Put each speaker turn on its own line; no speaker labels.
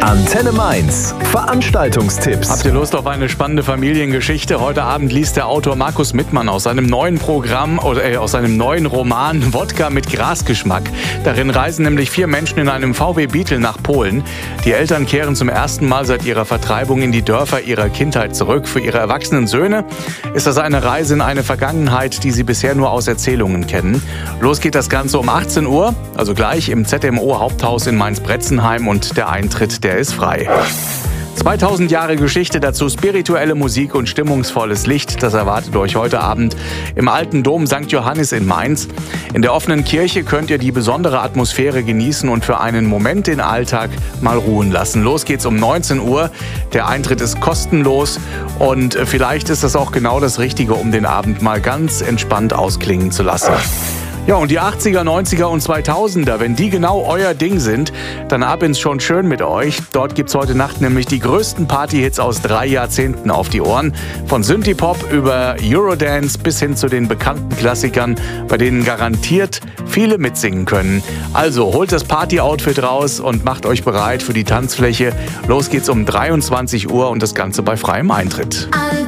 Antenne Mainz. Veranstaltungstipps.
Habt ihr Lust auf eine spannende Familiengeschichte? Heute Abend liest der Autor Markus Mittmann aus seinem neuen aus seinem neuen Roman Wodka mit Grasgeschmack. Darin reisen nämlich 4 Menschen in einem VW Beetle nach Polen. Die Eltern kehren zum ersten Mal seit ihrer Vertreibung in die Dörfer ihrer Kindheit zurück. Für ihre erwachsenen Söhne ist das eine Reise in eine Vergangenheit, die sie bisher nur aus Erzählungen kennen. Los geht das Ganze um 18 Uhr, also gleich im ZMO Haupthaus in Mainz-Bretzenheim, und der Eintritt, der ist frei. 2000 Jahre Geschichte, dazu spirituelle Musik und stimmungsvolles Licht. Das erwartet euch heute Abend im Alten Dom St. Johannis in Mainz. In der offenen Kirche könnt ihr die besondere Atmosphäre genießen und für einen Moment den Alltag mal ruhen lassen. Los geht's um 19 Uhr. Der Eintritt ist kostenlos und vielleicht ist das auch genau das Richtige, um den Abend mal ganz entspannt ausklingen zu lassen. Ja, und die 80er, 90er und 2000er, wenn die genau euer Ding sind, dann ab ins Schon schön mit euch. Dort gibt's heute Nacht nämlich die größten Partyhits aus 3 Jahrzehnten auf die Ohren. Von Synthie-Pop über Eurodance bis hin zu den bekannten Klassikern, bei denen garantiert viele mitsingen können. Also holt das Party-Outfit raus und macht euch bereit für die Tanzfläche. Los geht's um 23 Uhr und das Ganze bei freiem Eintritt.